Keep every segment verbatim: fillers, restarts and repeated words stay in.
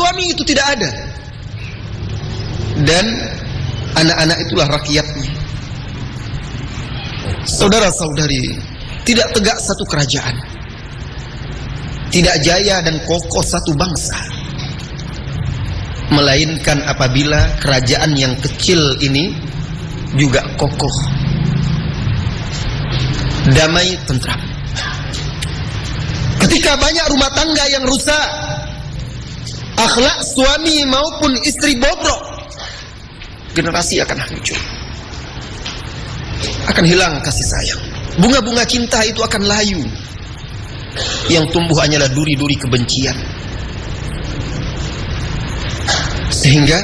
suami itu tidak ada. Dan anak-anak itulah rakyatnya. Saudara-saudari, tidak tegak satu kerajaan, tidak jaya dan kokoh satu bangsa, melainkan apabila kerajaan yang kecil ini juga kokoh, damai, tentram. Ketika banyak rumah tangga yang rusak, akhlak suami maupun istri bobrok, generasi akan hancur, akan hilang kasih sayang. Bunga-bunga cinta itu akan layu, yang tumbuh hanyalah duri-duri kebencian. Sehingga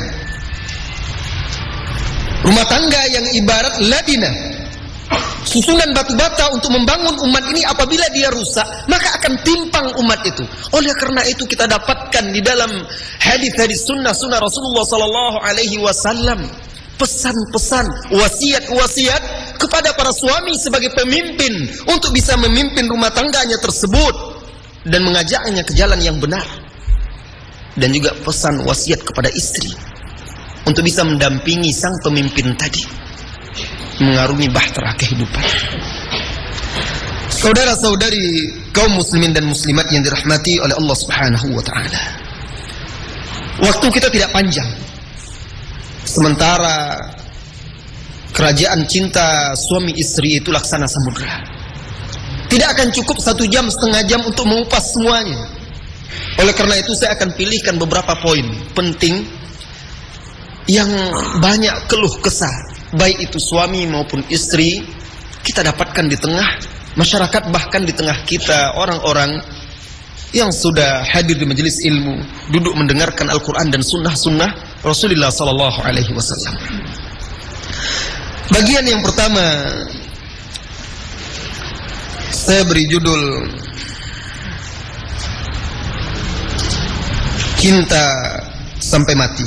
rumah tangga yang ibarat ladina, susunan batu bata untuk membangun umat ini, apabila dia rusak, maka akan timpang umat itu. Oleh karena itu kita dapatkan di dalam hadis-hadis sunnah-sunnah Rasulullah sallallahu alaihi wasallam pesan-pesan, wasiat-wasiat kepada para suami sebagai pemimpin untuk bisa memimpin rumah tangganya tersebut dan mengajaknya ke jalan yang benar. Dan juga pesan wasiat kepada istri untuk bisa mendampingi sang pemimpin tadi, mengarungi bahtera kehidupan. Saudara-saudari kaum muslimin dan muslimat yang dirahmati oleh Allah Subhanahu wa taala, waktu kita tidak panjang. Sementara kerajaan cinta suami istri itu laksana samudra, tidak akan cukup satu jam, setengah jam untuk mengupas semuanya. Oleh karena itu saya akan pilihkan beberapa poin penting yang banyak keluh kesah, baik itu suami maupun istri, kita dapatkan di tengah masyarakat, bahkan di tengah kita orang-orang yang sudah hadir di majelis ilmu, duduk mendengarkan Al-Quran dan sunnah-sunnah Rasulullah sallallahu alaihi wasallam. Bagian yang pertama saya beri judul Cinta Sampai Mati.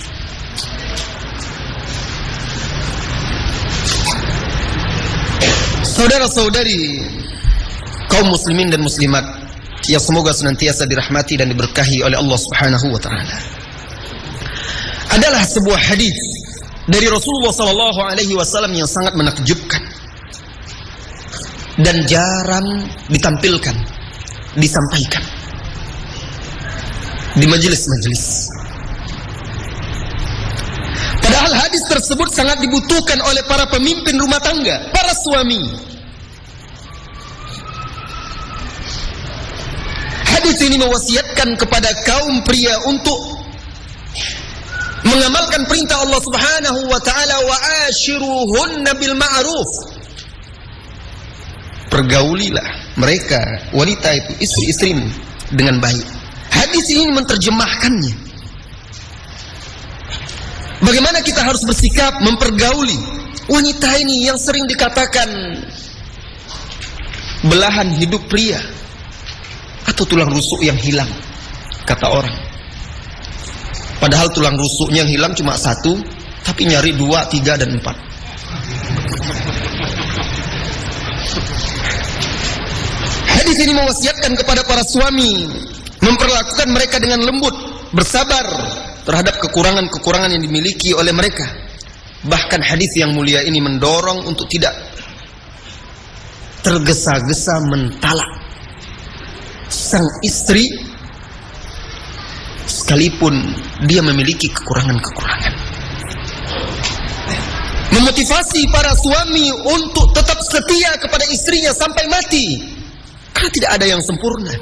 Saudara-saudari kaum muslimin dan muslimat yang semoga senantiasa dirahmati dan diberkahi oleh Allah Subhanahu wa taala, adalah sebuah hadis dari Rasulullah sallallahu alaihi wasallam yang sangat menakjubkan dan jarang ditampilkan, disampaikan di majelis-majelis. Padahal hadis tersebut sangat dibutuhkan oleh para pemimpin rumah tangga, para suami. Hadis ini mewasiatkan kepada kaum pria untuk mengamalkan perintah Allah Subhanahu wa taala, wa ashiruhunna bil ma'ruf. Pergaulilah mereka wanita itu, istri-istrimu, dengan baik. Hadis ini menerjemahkannya. Bagaimana kita harus bersikap mempergauli wanita ini yang sering dikatakan belahan hidup pria atau tulang rusuk yang hilang, kata orang. Padahal tulang rusuknya yang hilang cuma satu, tapi nyari dua, tiga, dan empat. Hadis ini mewasiatkan kepada para suami memperlakukan mereka dengan lembut, bersabar terhadap kekurangan-kekurangan yang dimiliki oleh mereka. Bahkan hadis yang mulia ini mendorong untuk tidak tergesa-gesa mentalak sang istri sekalipun dia memiliki kekurangan-kekurangan. Memotivasi para suami untuk tetap setia kepada istrinya sampai mati, karena tidak ada yang sempurna.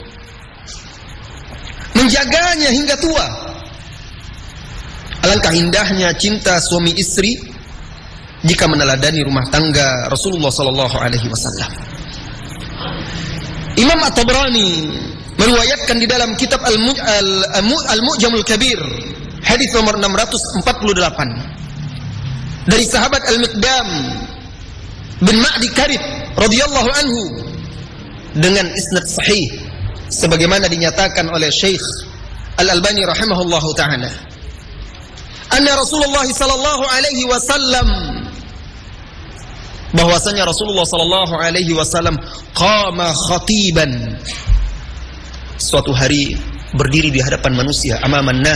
Menjaganya hingga tua. Alangkah indahnya cinta suami istri jika meneladani rumah tangga Rasulullah sallallahu alaihi wasallam. Imam At-Tabrani meriwayatkan di dalam kitab Al-Mu'jamul Kabir, hadis nomor enam ratus empat puluh delapan, dari sahabat Al-Miqdam bin Ma'di Karib radhiyallahu anhu dengan isnad sahih sebagaimana dinyatakan oleh Syekh Al-Albani rahimahullahu taala, anna Rasulullah sallallahu alaihi wasallam, bahwasanya Rasulullah sallallahu alaihi wasallam qama khatiban, suatu hari berdiri di hadapan manusia, amaman nas,